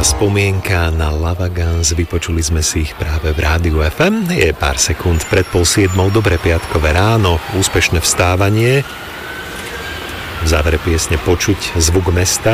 Spomienka na Lavagans, vypočuli sme si ich práve v Rádiu FM. Je pár sekúnd pred 6:30, dobré piatkové ráno, úspešné vstávanie. V závere piesne počuť zvuk mesta,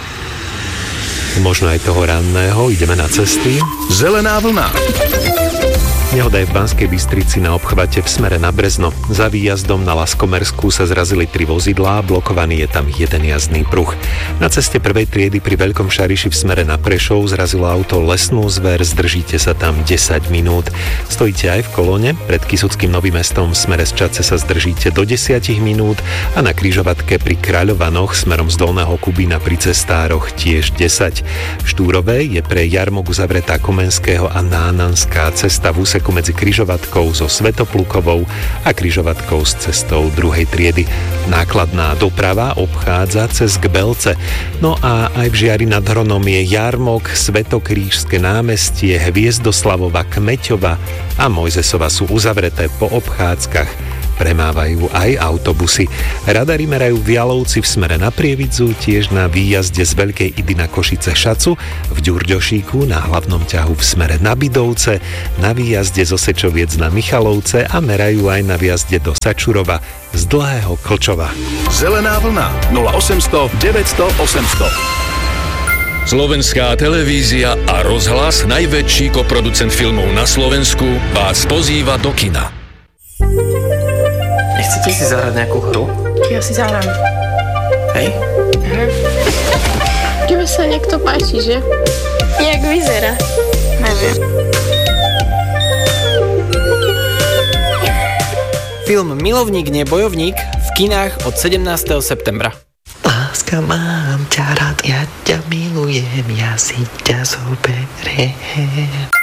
možno aj toho ranného. Ideme na cesty. Zelená vlna. Nehoda je v Banskej Bystrici na obchvate v smere na Brezno. Za výjazdom na Laskomerskú sa zrazili 3 vozidlá, blokovaný je tam jeden jazdný pruh. Na ceste prvej triedy pri Veľkom Šariši v smere na Prešov zrazilo auto lesnú zver, zdržíte sa tam 10 minút. Stojíte aj v kolóne, pred Kysuckým Novým Mestom v smere z Čadce sa zdržíte do 10 minút a na križovatke pri Kráľovanoch smerom z Dolného Kubína pri Cestároch tiež 10. V Štúrovej je pre Jarmok uzavretá Komenského a Nánanská cesta v úseku medzi križovatkou so Svätoplukovou a križovatkou s cestou druhej triedy. Nákladná doprava obchádza cez Gbelce. No a aj v Žiari nad Hronom je Jarmok, Svätokrížske námestie, Hviezdoslavova, Kmeťova a Mojzesova sú uzavreté po obchádzkach. Premávajú aj autobusy. Radary merajú v Jalovci v smere na Prievidzu, tiež na výjazde z Veľkej Idy na Košice Šacu, v Ďurďošíku na hlavnom ťahu v smere na Bidovce, na výjazde zo Sečoviec na Michalovce a merajú aj na výjazde do Sačurova z Dlhého Klčova. Zelená vlna 0800 900 800. Slovenská televízia a rozhlas, najväčší koproducent filmov na Slovensku, vás pozýva do kina. Nechcete si zahrať nejakú hru? Ja si zahrám. Hej? Tebe sa niekto páči, že? Jak vyzerá? Neviem. Film Milovník, nie bojovník v kinách od 17. septembra. Láska, mám ťa rád, ja ťa milujem, ja si ťa zoberiem.